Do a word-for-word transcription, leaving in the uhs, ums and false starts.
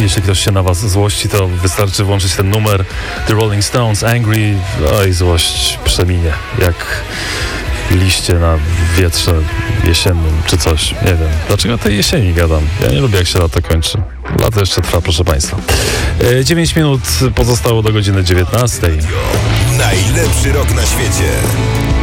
jeśli ktoś się na was złości, to wystarczy włączyć ten numer The Rolling Stones, Angry. Oj, złość przeminie, jak liście na wietrze jesiennym, czy coś. Nie wiem. Dlaczego tej jesieni gadam? Ja nie lubię, jak się lato kończy. Lato jeszcze trwa, proszę państwa. dziewięć minut pozostało do godziny dziewiętnastej. Najlepszy rok na świecie.